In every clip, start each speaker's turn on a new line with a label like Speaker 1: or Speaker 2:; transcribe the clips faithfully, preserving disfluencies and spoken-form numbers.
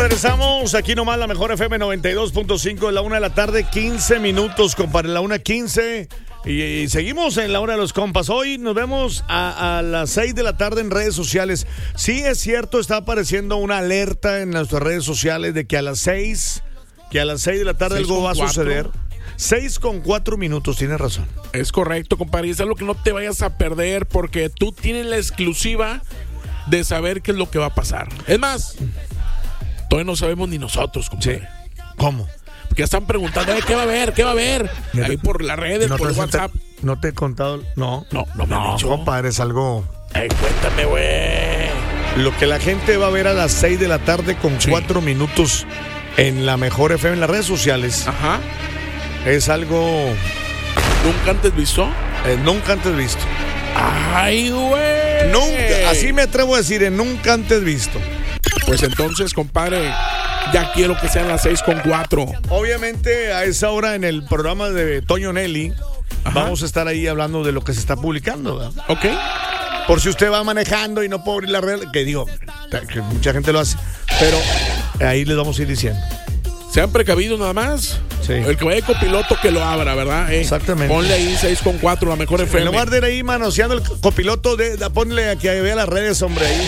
Speaker 1: Regresamos aquí nomás la mejor F M noventa y dos punto cinco, la una de la tarde, quince minutos, compadre, la una quince. Y, y seguimos en la hora de los compas. Hoy nos vemos a, a las seis de la tarde en redes sociales. Sí, es cierto, está apareciendo una alerta en nuestras redes sociales de que a las seis, que a las seis de la tarde algo va a suceder. Seis con cuatro minutos, tienes razón.
Speaker 2: Es correcto, compadre. Es algo que no te vayas a perder porque tú tienes la exclusiva de saber qué es lo que va a pasar. Es más, todavía no sabemos ni nosotros, compadre.
Speaker 1: Sí. ¿Cómo?
Speaker 2: Porque ya están preguntando, ¿qué va a haber? ¿Qué va a haber? Ahí por las redes,
Speaker 1: no
Speaker 2: por
Speaker 1: te,
Speaker 2: WhatsApp.
Speaker 1: Te, ¿No te he contado? No.
Speaker 2: No, no me
Speaker 1: no,
Speaker 2: han dicho.
Speaker 1: Compadre, es algo...
Speaker 2: Ay, cuéntame, güey.
Speaker 1: Lo que la gente va a ver a las seis de la tarde con sí. cuatro minutos en la mejor F M, en las redes sociales.
Speaker 2: Ajá.
Speaker 1: Es algo...
Speaker 2: ¿Nunca antes visto?
Speaker 1: Eh, nunca antes visto.
Speaker 2: Ay, güey.
Speaker 1: Nunca, así me atrevo a decir, en nunca antes visto.
Speaker 2: Pues entonces, compadre, ya quiero que sean las seis con cuatro.
Speaker 1: Obviamente, a esa hora en el programa de Toño Nelly, ajá, vamos a estar ahí hablando de lo que se está publicando, ¿verdad?
Speaker 2: Ok.
Speaker 1: Por si usted va manejando y no puede abrir la red, que digo, que mucha gente lo hace, pero ahí les vamos a ir diciendo.
Speaker 2: Sean precavidos nada más.
Speaker 1: Sí.
Speaker 2: El que vaya de copiloto que lo abra, ¿verdad? Eh,
Speaker 1: Exactamente.
Speaker 2: Ponle ahí seis con cuatro, la mejor F M.
Speaker 1: En lugar de ir ahí manoseando el copiloto, de, de, ponle a que vea las redes, hombre. Ahí.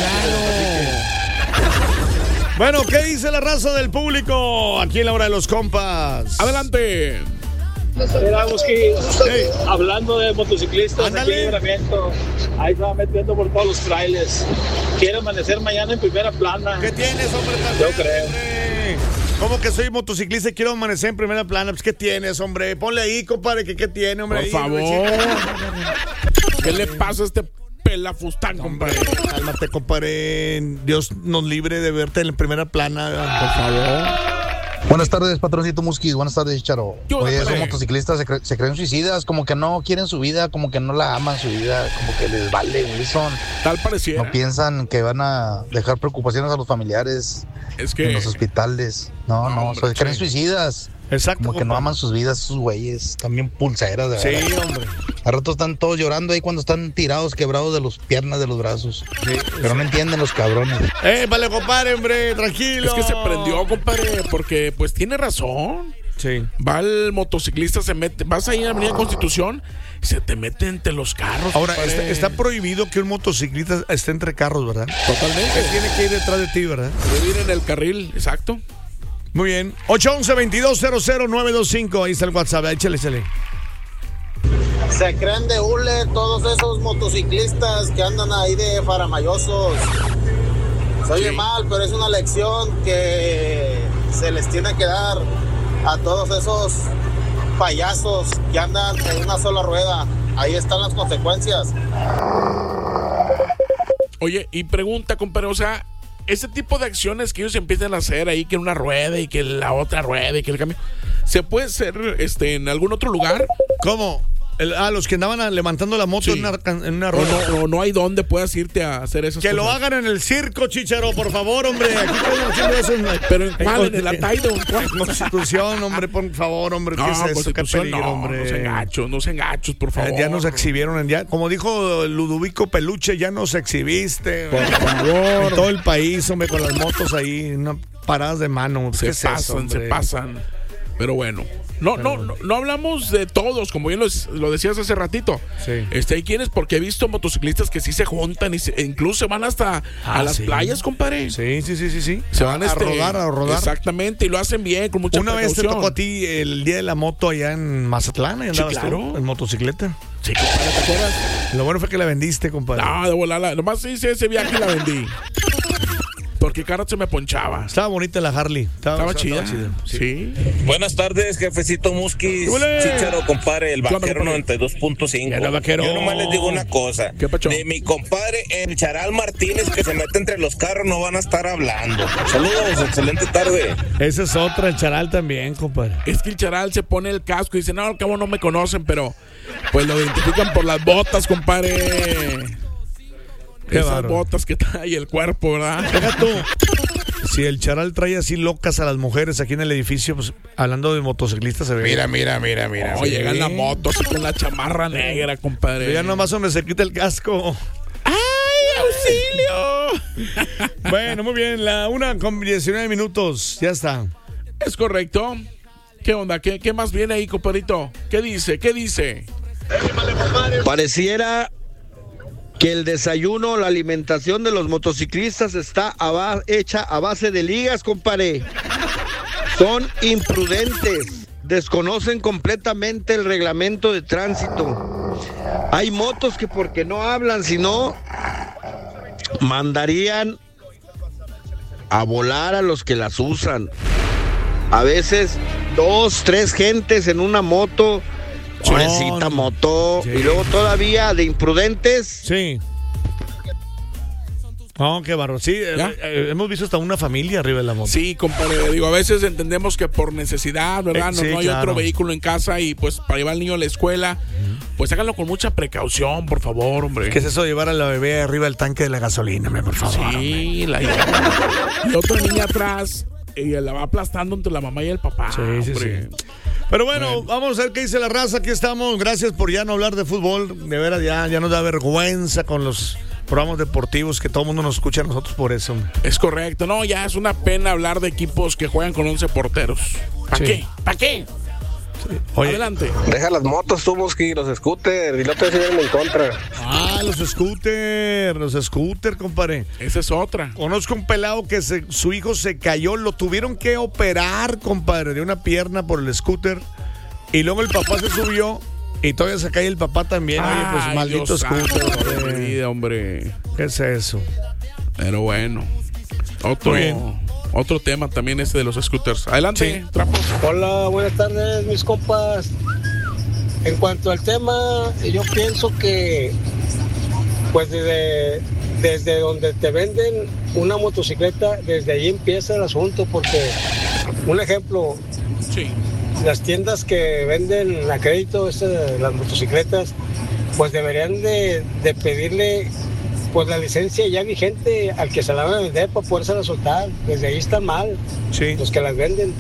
Speaker 1: Claro. Bueno, ¿qué dice la raza del público aquí en la hora de los compas?
Speaker 2: Adelante.
Speaker 3: Mira, Busqui, hey, hablando de motociclistas,
Speaker 1: Ándale.
Speaker 3: aquí en Libramiento, ahí se va metiendo por todos los trailers. Quiere amanecer mañana en primera plana.
Speaker 1: ¿Qué tienes, hombre?
Speaker 3: Yo creo.
Speaker 1: Hombre? ¿Cómo que soy motociclista y quiero amanecer en primera plana? Pues, ¿qué tienes, hombre? Ponle ahí, compadre, que qué tiene, hombre.
Speaker 2: Por
Speaker 1: ahí,
Speaker 2: favor.
Speaker 1: Hombre,
Speaker 2: ¿Qué le pasa a este pelafustán, compadre?
Speaker 1: Cálmate, compadre. Dios nos libre de verte en primera plana.
Speaker 2: Por favor.
Speaker 4: Buenas tardes, patroncito Musquis. Buenas tardes, Chicharo. Oye, esos
Speaker 2: dale.
Speaker 4: motociclistas se, cre- se creen suicidas, como que no quieren su vida, como que no la aman su vida, como que les vale, Wilson.
Speaker 2: Tal pareciera.
Speaker 4: No piensan que van a dejar preocupaciones a los familiares
Speaker 2: Es que...
Speaker 4: en los hospitales. No,
Speaker 2: No,
Speaker 4: no,
Speaker 2: hombre,
Speaker 4: se creen
Speaker 2: sí.
Speaker 4: suicidas.
Speaker 1: Exacto.
Speaker 4: Como que no aman sus vidas, sus güeyes. También pulseras, de
Speaker 1: Sí,
Speaker 4: verdad.
Speaker 1: hombre.
Speaker 4: A rato están todos llorando ahí cuando están tirados, quebrados de las piernas, de los brazos.
Speaker 1: Sí,
Speaker 4: Pero
Speaker 1: sí.
Speaker 4: no entienden los cabrones.
Speaker 1: Eh, vale, compadre, hombre, tranquilo.
Speaker 2: Es que se prendió, compadre, porque pues tiene razón.
Speaker 1: Sí.
Speaker 2: Va el motociclista, se mete, vas ahí en la Avenida Constitución y se te mete entre los carros.
Speaker 1: Ahora,
Speaker 2: compadre.
Speaker 1: está, está prohibido que un motociclista esté entre carros, ¿verdad?
Speaker 2: Totalmente.
Speaker 1: Él tiene que ir detrás de ti, ¿verdad?
Speaker 2: Debe ir en el carril, exacto.
Speaker 1: Muy bien. ocho once, veintidós cero cero nueve dos cinco. Ahí está el WhatsApp. Échale, échale.
Speaker 5: Se creen de hule todos esos motociclistas que andan ahí de faramayosos. Se oye
Speaker 2: Sí.
Speaker 5: mal, pero es una lección que se les tiene que dar a todos esos payasos que andan en una sola rueda. Ahí están las consecuencias.
Speaker 2: Oye, y pregunta, compadre, o sea, ese tipo de acciones que ellos empiezan a hacer ahí, que una rueda y que la otra rueda y que el cambio, ¿se puede hacer este, en algún otro lugar?
Speaker 1: ¿Cómo? El, ah, los que andaban a- levantando la moto
Speaker 2: Sí.
Speaker 1: en, una, en una
Speaker 2: O
Speaker 1: rueda.
Speaker 2: no, o no hay donde puedas irte a hacer esas
Speaker 1: Que
Speaker 2: cosas.
Speaker 1: lo hagan en el circo, Chicharo, por favor, hombre. Aquí estamos haciendo eso. En,
Speaker 2: Pero ¿en cuál? ¿En el
Speaker 1: en-
Speaker 2: Ataide o en cuál?
Speaker 1: en Constitución, hombre, por favor, hombre. ¿Qué
Speaker 2: No,
Speaker 1: es eso? Qué
Speaker 2: Constitución,
Speaker 1: peligro,
Speaker 2: no,
Speaker 1: hombre.
Speaker 2: no sean gachos, no sean gachos, por favor.
Speaker 1: Eh, ya nos exhibieron, ya, como dijo Ludovico Peluche, ya nos exhibiste.
Speaker 2: Por
Speaker 1: En
Speaker 2: favor.
Speaker 1: todo el país, hombre, con las motos ahí, una paradas de mano.
Speaker 2: Se
Speaker 1: ¿Qué es
Speaker 2: pasan,
Speaker 1: eso,
Speaker 2: se
Speaker 1: hombre?
Speaker 2: pasan. Pero bueno. No, no, no, no hablamos de todos, como bien lo, lo decías hace ratito.
Speaker 1: Sí.
Speaker 2: Este, hay quienes, porque he visto motociclistas que sí se juntan y se- e incluso van hasta
Speaker 1: Ah,
Speaker 2: a las
Speaker 1: sí.
Speaker 2: playas, compadre.
Speaker 1: Sí, sí, sí, sí, sí.
Speaker 2: Se van
Speaker 1: a,
Speaker 2: este,
Speaker 1: a rodar, a rodar.
Speaker 2: Exactamente, y lo hacen bien, con mucha
Speaker 1: Una vez te
Speaker 2: precaución.
Speaker 1: tocó a ti el día de la moto allá en Mazatlán, y
Speaker 2: Sí,
Speaker 1: andabas
Speaker 2: claro.
Speaker 1: tú en motocicleta.
Speaker 2: Sí, compadre, ¿te acuerdas?
Speaker 1: Lo bueno fue que la vendiste, compadre.
Speaker 2: No, de volada, nomás hice ese viaje y la vendí. Porque cara se me ponchaba.
Speaker 1: Estaba bonita la Harley. Estaba,
Speaker 2: Estaba chida.
Speaker 1: Sí.
Speaker 2: Sí.
Speaker 6: Buenas tardes, jefecito Musquis,
Speaker 2: ¡Ule!
Speaker 6: Chicharo, compadre, el
Speaker 2: ¿Qué onda,
Speaker 6: vaquero
Speaker 2: compadre?
Speaker 6: noventa y dos punto cinco.
Speaker 2: ¿Qué onda, vaquero?
Speaker 6: Yo nomás les digo una cosa.
Speaker 2: ¿Qué pacho?
Speaker 6: De mi compadre, el Charal Martínez, que se mete entre los carros, no van a estar hablando. Saludos, excelente tarde.
Speaker 1: Esa es otra, el Charal también, compadre.
Speaker 2: Es que el charal se pone el casco y dice, no, al cabo no me conocen, pero pues lo identifican por las botas, compadre.
Speaker 1: Qué
Speaker 2: Esas
Speaker 1: bárbaro.
Speaker 2: botas que trae el cuerpo, ¿verdad?
Speaker 1: Deja tú. Si el Charal trae así locas a las mujeres aquí en el edificio, pues hablando de motociclistas se ve.
Speaker 2: Mira, mira, mira, mira. Oh, llega en la moto así con la chamarra negra, compadre.
Speaker 1: Pero ya nomás hombre se quita el casco.
Speaker 2: ¡Ay, auxilio!
Speaker 1: Bueno, muy bien, la una con diecinueve minutos, ya está.
Speaker 2: Es correcto. ¿Qué onda? ¿Qué, qué más viene ahí, compadrito? ¿Qué dice? ¿Qué dice?
Speaker 7: Pareciera que el desayuno, la alimentación de los motociclistas está a ba- hecha a base de ligas, compadre. Son imprudentes, desconocen completamente el reglamento de tránsito. Hay motos que porque no hablan, sino mandarían a volar a los que las usan. A veces dos, tres gentes en una moto, pobrecita moto,
Speaker 1: sí.
Speaker 7: Y luego todavía de imprudentes.
Speaker 1: Sí. Oh, qué barro. Sí, eh, eh, hemos visto hasta una familia arriba de la moto.
Speaker 2: Sí, compadre, digo, a veces entendemos que por necesidad, ¿verdad?
Speaker 1: Eh,
Speaker 2: No,
Speaker 1: sí,
Speaker 2: no hay
Speaker 1: claro.
Speaker 2: otro vehículo en casa y pues para llevar al niño a la escuela, pues háganlo con mucha precaución, por favor, hombre.
Speaker 1: ¿Qué es eso de llevar a la bebé arriba del tanque de la gasolina, por favor?
Speaker 2: Sí, la y otra niña atrás y la va aplastando entre la mamá y el papá.
Speaker 1: Sí, sí,
Speaker 2: hombre.
Speaker 1: sí. Pero bueno, bueno, vamos a ver qué dice la raza. Aquí estamos. Gracias por ya no hablar de fútbol. De veras, ya, ya nos da vergüenza con los programas deportivos que todo el mundo nos escucha a nosotros por eso.
Speaker 2: Es correcto. No, ya es una pena hablar de equipos que juegan con once porteros. ¿Para
Speaker 1: Sí.
Speaker 2: qué? ¿Para qué?
Speaker 1: Sí. Oye,
Speaker 2: adelante.
Speaker 6: Deja las motos, tú, Mosqui, los scooters, y no te siguen en contra.
Speaker 1: Ah, los scooters, los scooters, compadre.
Speaker 2: Esa es otra.
Speaker 1: Conozco un pelado que se, su hijo se cayó, lo tuvieron que operar, compadre, de una pierna por el scooter. Y luego el papá se subió y todavía se cae el papá también. Oye, pues
Speaker 2: Ay,
Speaker 1: maldito
Speaker 2: Dios
Speaker 1: scooter.
Speaker 2: santo,
Speaker 1: hombre.
Speaker 2: mi vida, hombre.
Speaker 1: ¿Qué es eso?
Speaker 2: Pero bueno. Otro,
Speaker 1: Muy bien.
Speaker 2: otro tema también este de los scooters. Adelante,
Speaker 1: Sí.
Speaker 2: Trapos.
Speaker 8: Hola, buenas tardes, mis compas. En cuanto al tema, yo pienso que, pues desde, desde donde te venden una motocicleta, desde ahí empieza el asunto, porque, un ejemplo,
Speaker 2: Sí.
Speaker 8: las tiendas que venden a crédito esas, las motocicletas, pues deberían de, de pedirle pues la licencia ya vigente al que se la van a vender para podérsela soltar. Desde ahí están mal
Speaker 1: Sí.
Speaker 8: los que las venden,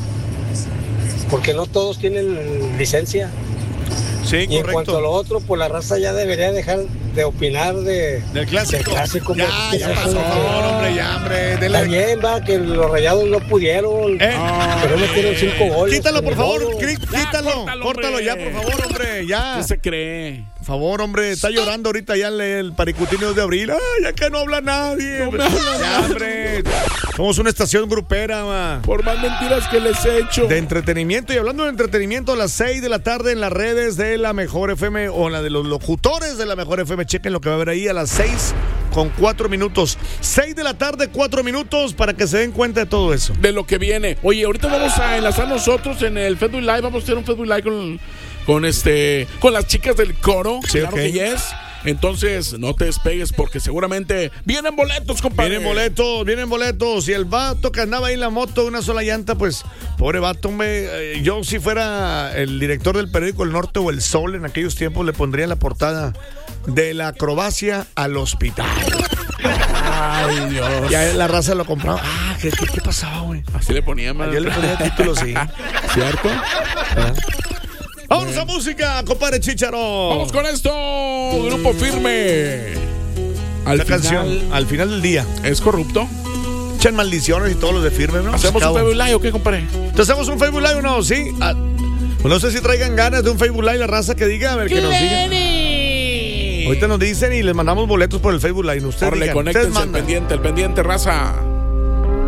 Speaker 8: porque no todos tienen licencia.
Speaker 1: Sí,
Speaker 8: Y en cuanto a
Speaker 1: correcto.
Speaker 8: lo otro, pues la raza ya debería dejar de opinar de,
Speaker 1: Del clásico.
Speaker 8: del clásico.
Speaker 1: Ya,
Speaker 8: porque
Speaker 1: ya
Speaker 8: eso
Speaker 1: pasó,
Speaker 8: es
Speaker 1: por
Speaker 8: lo que-
Speaker 1: favor, hombre, ya, hombre.
Speaker 8: Está
Speaker 1: Dele.
Speaker 8: bien, va, que los Rayados no pudieron,
Speaker 1: Eh,
Speaker 8: pero no metieron cinco goles.
Speaker 1: Quítalo, por
Speaker 8: Ni
Speaker 1: favor.
Speaker 8: modo.
Speaker 1: Cri-
Speaker 2: Ya,
Speaker 1: Quítalo.
Speaker 2: córtalo,
Speaker 1: Córtalo
Speaker 2: hombre.
Speaker 1: ya, por favor, hombre. Ya.
Speaker 2: ¿Qué se cree?
Speaker 1: Por favor, hombre. Está llorando ahorita ya el, el Paricutinio de abril. Ay, ya que no habla nadie.
Speaker 2: No me habla
Speaker 1: ya,
Speaker 2: nadie.
Speaker 1: hombre. Somos una estación grupera, ma.
Speaker 2: Por más mentiras que les he hecho.
Speaker 1: De entretenimiento. Y hablando de entretenimiento, a las seis de la tarde en las redes de la Mejor F M o en la de los locutores de la Mejor F M. Chequen lo que va a haber ahí a las seis con cuatro minutos. seis de la tarde, cuatro minutos para que se den cuenta de todo eso.
Speaker 2: De lo que viene. Oye, ahorita vamos a enlazar nosotros en el Facebook Live. Vamos a hacer un Facebook Live con, con este con las chicas del coro.
Speaker 1: Sí,
Speaker 2: claro
Speaker 1: ok.
Speaker 2: que yes. Entonces, no te despegues porque seguramente vienen boletos, compadre.
Speaker 1: Vienen boletos, vienen boletos. Y el vato que andaba ahí en la moto de una sola llanta, pues, pobre vato, hombre. eh, Yo, si fuera el director del periódico El Norte o El Sol en aquellos tiempos, le pondría la portada de la acrobacia al hospital.
Speaker 2: Ay, Dios.
Speaker 1: Ya la raza lo compraba. Ah, ¿qué, qué, qué pasaba, güey?
Speaker 2: Así le ponía, man.
Speaker 1: Yo le ponía el título, sí.
Speaker 2: ¿Cierto?
Speaker 1: Vamos a música, compadre Chícharo.
Speaker 2: Vamos con esto. Grupo Firme. Al
Speaker 1: La
Speaker 2: final,
Speaker 1: canción, al final del día.
Speaker 2: ¿es corrupto?
Speaker 1: Echan maldiciones y todos los de firme, ¿no?
Speaker 2: ¿Hacemos un
Speaker 1: Cabo.
Speaker 2: Facebook Live o qué, compadre?
Speaker 1: ¿Te hacemos un Facebook Live o no? Sí. Ah, pues no sé si traigan ganas de un Facebook Live la raza que diga, a ver, que nos diga. Ahorita nos dicen y les mandamos boletos por el Facebook Live. Ustedes
Speaker 2: Órale,
Speaker 1: digan, ustedes
Speaker 2: conéctense al
Speaker 1: mandan.
Speaker 2: pendiente, el pendiente, raza.